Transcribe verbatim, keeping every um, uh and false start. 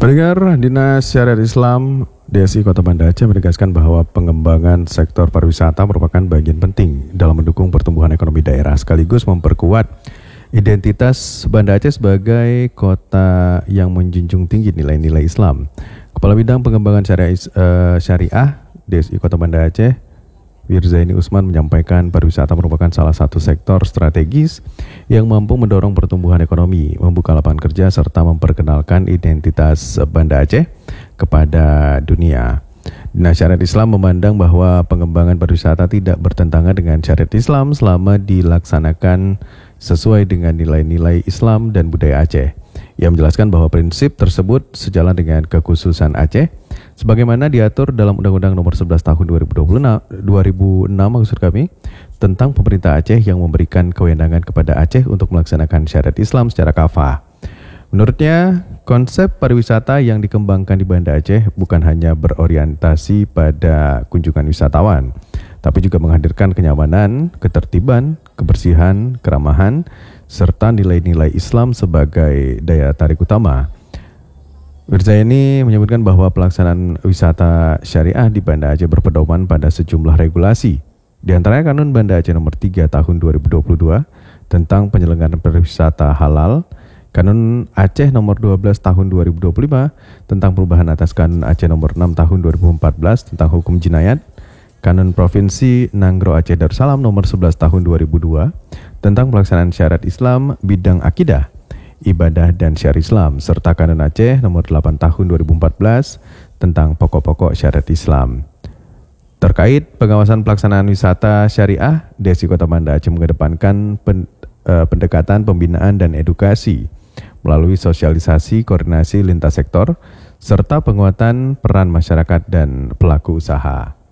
Pendengar, Dinas Syariat Islam D S I Kota Banda Aceh menegaskan bahwa pengembangan sektor pariwisata merupakan bagian penting dalam mendukung pertumbuhan ekonomi daerah sekaligus memperkuat identitas Banda Aceh sebagai kota yang menjunjung tinggi nilai-nilai Islam. Kepala Bidang Pengembangan Syariah, uh, Syariah D S I Kota Banda Aceh, Wirzaini Usman, menyampaikan pariwisata merupakan salah satu sektor strategis yang mampu mendorong pertumbuhan ekonomi, membuka lapangan kerja, serta memperkenalkan identitas Banda Aceh kepada dunia. Dinas Syariat Islam memandang bahwa pengembangan pariwisata tidak bertentangan dengan syariat Islam selama dilaksanakan sesuai dengan nilai-nilai Islam dan budaya Aceh. Ia menjelaskan bahwa prinsip tersebut sejalan dengan kekhususan Aceh sebagaimana diatur dalam Undang-Undang Nomor sebelas Tahun dua ribu enam maksud kami tentang pemerintah Aceh yang memberikan kewenangan kepada Aceh untuk melaksanakan syariat Islam secara kafah. Menurutnya, konsep pariwisata yang dikembangkan di Banda Aceh bukan hanya berorientasi pada kunjungan wisatawan, tapi juga menghadirkan kenyamanan, ketertiban, kebersihan, keramahan, serta nilai-nilai Islam sebagai daya tarik utama. Wirzaini menyebutkan bahwa pelaksanaan wisata syariah di Banda Aceh berpedoman pada sejumlah regulasi, di antaranya Kanun Banda Aceh Nomor tiga Tahun dua ribu dua puluh dua tentang penyelenggaraan pariwisata halal, Kanun Aceh Nomor dua belas Tahun dua ribu dua puluh lima tentang perubahan atas Kanun Aceh Nomor enam Tahun dua ribu empat belas tentang hukum jinayat, Kanun Provinsi Nanggro Aceh Darussalam Nomor sebelas Tahun dua ribu dua tentang pelaksanaan syariat Islam bidang akidah, ibadah dan syariat Islam, serta Kanun Aceh Nomor delapan Tahun dua ribu empat belas tentang pokok-pokok syariat Islam. Terkait pengawasan pelaksanaan wisata syariah, D S I Kota Banda Aceh mengedepankan pen, uh, pendekatan pembinaan dan edukasi melalui sosialisasi, koordinasi lintas sektor, serta penguatan peran masyarakat dan pelaku usaha.